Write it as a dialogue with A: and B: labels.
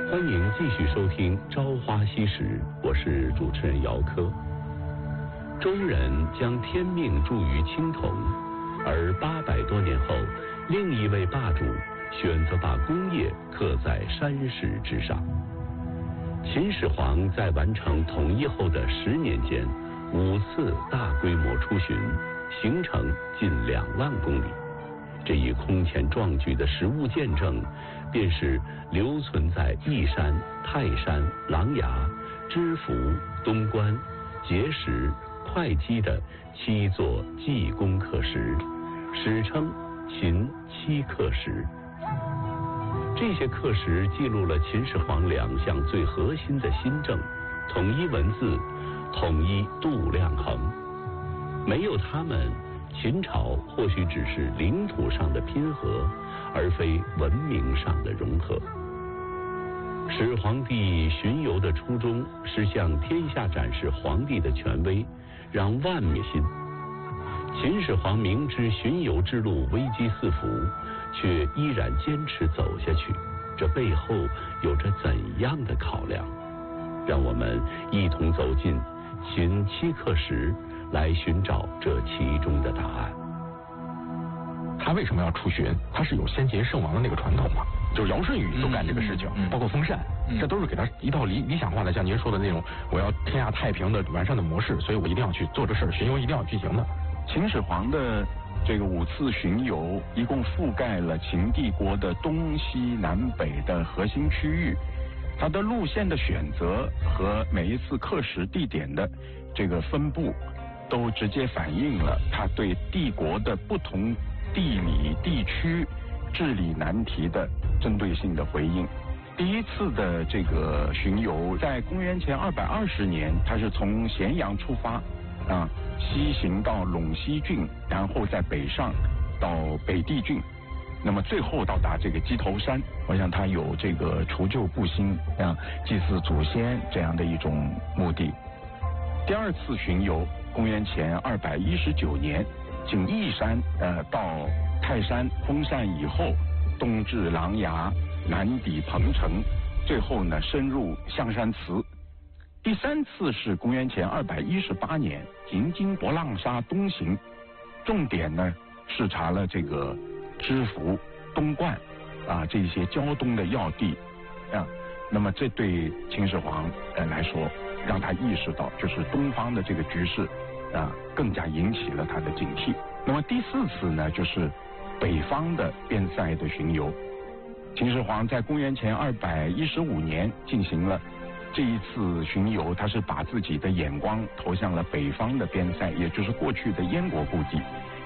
A: 欢迎继续收听《朝花夕拾》，我是主持人姚科。周人将天命注于青铜，而800多年后，另一位霸主选择把功业刻在山石之上。秦始皇在完成统一后的10年间，5次大规模出巡，行程近2万公里。这一空前壮举的实物见证，便是留存在义山、泰山、琅琊、知府、东关、碣石、会稽的7座济公刻石，史称秦7刻石。这些刻石记录了秦始皇2项最核心的新政：统一文字，统一度量衡。没有他们，秦朝或许只是领土上的拼合，而非文明上的融合。始皇帝巡游的初衷是向天下展示皇帝的权威，让万民信。秦始皇明知巡游之路危机四伏，却依然坚持走下去，这背后有着怎样的考量？让我们一同走进秦7刻石，来寻找这其中的答案。
B: 他为什么要出巡？他是有先贤圣王的那个传统嘛，就是尧舜禹都干这个事情，包括封禅，这都是给他一套理想化的，像您说的那种我要天下太平的完善的模式，所以我一定要去做这事儿，巡游一定要进行的。
C: 秦始皇的这个5次巡游，一共覆盖了秦帝国的东西南北的核心区域。它的路线的选择和每一次刻石地点的这个分布，都直接反映了他对帝国的不同地理地区治理难题的针对性的回应。第一次的这个巡游在公元前220年，它是从咸阳出发西行到陇西郡，然后再北上到北地郡，那么最后到达这个鸡头山。我想它有这个除旧布新祭祀祖先这样的一种目的。第2次巡游公元前219年，经义山到泰山封禅以后，东至琅琊，南抵彭城，最后呢深入象山祠。第3次是公元前218年，行经博浪沙东行，重点呢视察了这个知府、东冠这些胶东的要地那么这对秦始皇来说，让他意识到就是东方的这个局势更加引起了他的警惕。那么第4次呢，就是北方的边塞的巡游。秦始皇在公元前215年进行了这一次巡游，他是把自己的眼光投向了北方的边塞，也就是过去的燕国故地。